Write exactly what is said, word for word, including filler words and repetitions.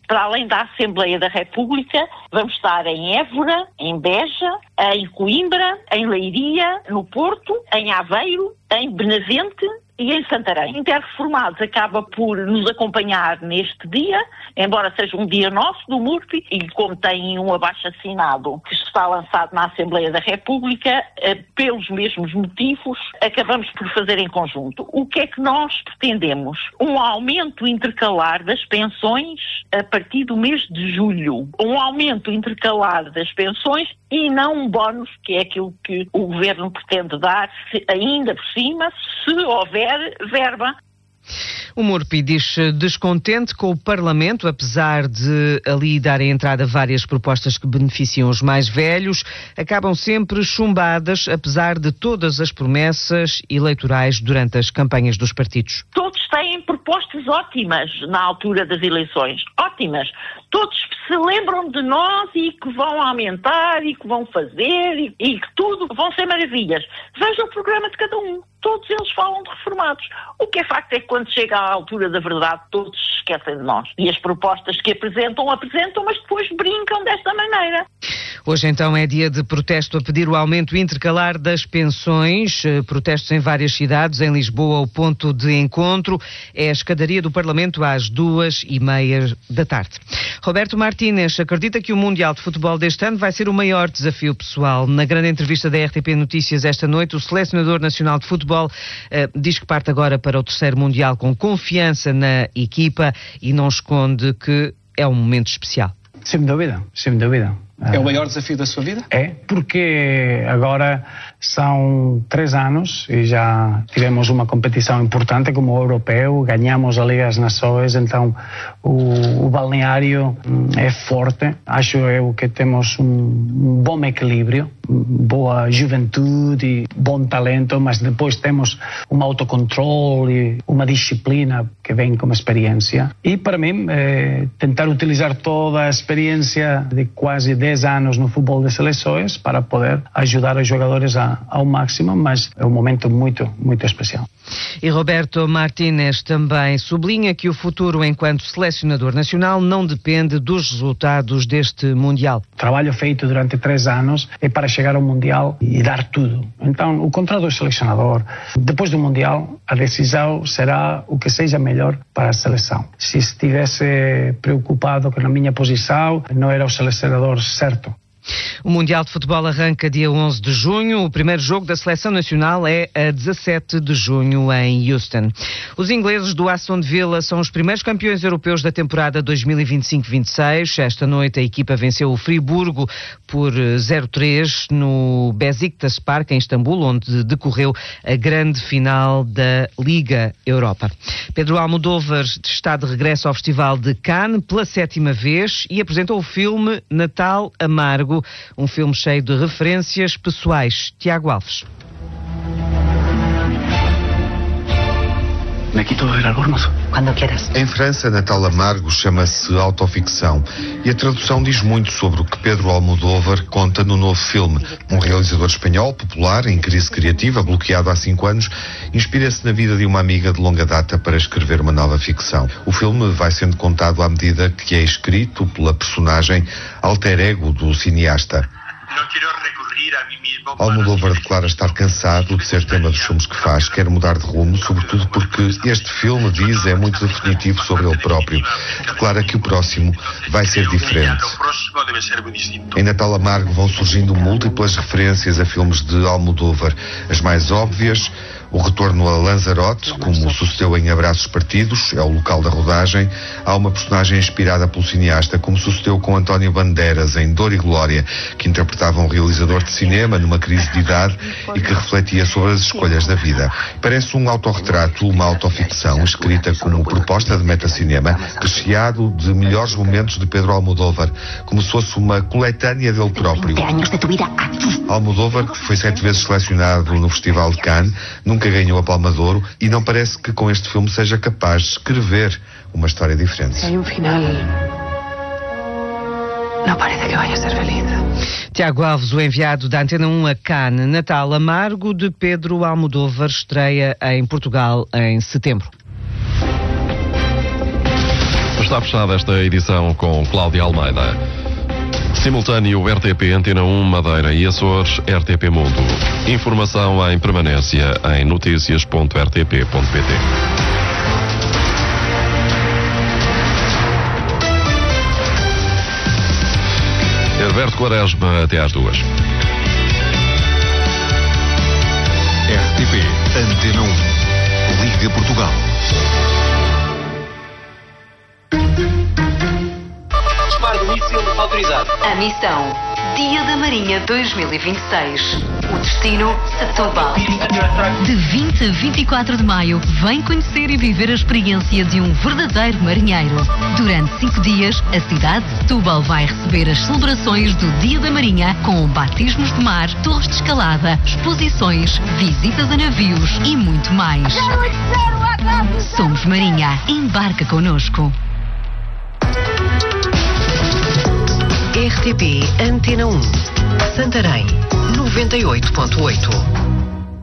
Para além da Assembleia da República, vamos estar em Évora, em Beja, em Coimbra, em Leiria, no Porto, em Aveiro, em Benavente e em Santarém. Interreformados acaba por nos acompanhar neste dia, embora seja um dia nosso do Murphy, e como tem um abaixo-assinado que está lançado na Assembleia da República, eh, pelos mesmos motivos, acabamos por fazer em conjunto. O que é que nós pretendemos? Um aumento intercalar das pensões a partir do mês de julho. Um aumento intercalar das pensões e não um bónus, que é aquilo que o Governo pretende dar, se, ainda por cima, se houver verba. O Murphy diz-se descontente com o Parlamento, apesar de ali darem entrada várias propostas que beneficiam os mais velhos, acabam sempre chumbadas, apesar de todas as promessas eleitorais durante as campanhas dos partidos. Todos têm propostas ótimas na altura das eleições, ótimas. Todos se lembram de nós e que vão aumentar e que vão fazer e, e que tudo vão ser maravilhas. Veja o programa de cada um. Todos eles falam de reformados. O que é facto é que quando chega à altura da verdade, todos se esquecem de nós. E as propostas que apresentam, apresentam, mas depois brincam desta maneira. Hoje então é dia de protesto a pedir o aumento intercalar das pensões. Protestos em várias cidades. Em Lisboa, o ponto de encontro é a escadaria do Parlamento às duas e meia da tarde. Roberto Martínez acredita que o Mundial de Futebol deste ano vai ser o maior desafio pessoal. Na grande entrevista da R T P Notícias esta noite, o selecionador nacional de futebol Uh, diz que parte agora para o terceiro Mundial com confiança na equipa e não esconde que é um momento especial. Sem dúvida, sem dúvida. É o maior desafio da sua vida? É, porque agora são três anos e já tivemos uma competição importante como o europeu, ganhamos a Liga das Nações, então o, o balneário é forte. Acho eu que temos um, um bom equilíbrio, boa juventude, bom talento, mas depois temos um autocontrole, uma disciplina que vem com experiência. E para mim, é tentar utilizar toda a experiência de quase dez anos no futebol de seleções para poder ajudar os jogadores a, ao máximo, mas é um momento muito, muito especial. E Roberto Martínez também sublinha que o futuro enquanto selecionador nacional não depende dos resultados deste Mundial. O trabalho feito durante três anos é para chegar ao Mundial e dar tudo. Então, o contrato do selecionador, depois do Mundial, a decisão será o que seja melhor para a seleção. Se estivesse preocupado com a minha posição, não era o selecionador certo. O Mundial de Futebol arranca dia onze de junho. O primeiro jogo da Seleção Nacional é a dezassete de junho em Houston. Os ingleses do Aston Villa são os primeiros campeões europeus da temporada dois mil e vinte e cinco vinte e seis. Esta noite a equipa venceu o Friburgo por zero a três no Beşiktaş Park, em Istambul, onde decorreu a grande final da Liga Europa. Pedro Almodóvar está de regresso ao Festival de Cannes pela sétima vez e apresentou o filme Natal Amargo, um filme cheio de referências pessoais. Tiago Alves. Me quito beber algo, hermoso. Quando quieras. Em França, Natal Amargo chama-se autoficção e a tradução diz muito sobre o que Pedro Almodóvar conta no novo filme. Um realizador espanhol, popular, em crise criativa, bloqueado há cinco anos, inspira-se na vida de uma amiga de longa data para escrever uma nova ficção. O filme vai sendo contado à medida que é escrito pela personagem alter ego do cineasta. Não quero recorrer a mim mesmo. Almodóvar declara estar cansado de ser tema dos filmes que faz, quer mudar de rumo, sobretudo porque este filme, diz, é muito definitivo sobre ele próprio. Declara que o próximo vai ser diferente. Em Natal Amargo vão surgindo múltiplas referências a filmes de Almodóvar. As mais óbvias: o retorno a Lanzarote, como sucedeu em Abraços Partidos, é o local da rodagem. Há uma personagem inspirada pelo cineasta, como sucedeu com António Bandeiras em Dor e Glória, que interpretava um realizador de cinema numa crise de idade e que refletia sobre as escolhas da vida. Parece um autorretrato, uma autoficção, escrita como proposta de metacinema, recheado de melhores momentos de Pedro Almodóvar, como se fosse uma coletânea dele próprio. Almodóvar foi sete vezes selecionado no Festival de Cannes, nunca ganhou a Palma de Ouro e não parece que com este filme seja capaz de escrever uma história diferente. Se hay un final, no parece que vaya a ser feliz. Tiago Alves, o enviado da Antena um a Cannes. Natal Amargo, de Pedro Almodóvar, estreia em Portugal em setembro. está fechada esta edição com Cláudia Almeida. Simultâneo R T P Antena um Madeira e Açores, R T P Mundo. Informação em permanência em noticias ponto r t p ponto p t. Herberto Quaresma, até às duas. R T P Antena um, Liga Portugal. Disparo do míssil autorizado. A missão Dia da Marinha dois mil e vinte e seis. O destino Setúbal. De vinte a vinte e quatro de maio, vem conhecer e viver a experiência de um verdadeiro marinheiro. Durante cinco dias, a cidade de Setúbal vai receber as celebrações do Dia da Marinha com batismos de mar, torres de escalada, exposições, visitas a navios e muito mais. Somos Marinha. Embarca connosco. R T P Antena um, Santarém, noventa e oito ponto oito.